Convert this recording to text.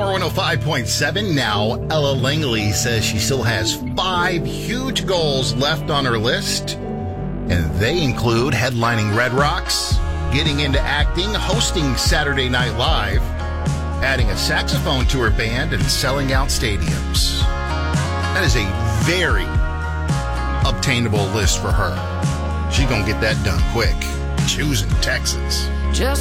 Power 105.7. Now, Ella Langley says she still has 5 huge goals left on her list, and they include headlining Red Rocks, getting into acting, hosting Saturday Night Live, adding a saxophone to her band, and selling out stadiums. That is a very obtainable list for her. She's going to get that done quick. Choosing Texas. Just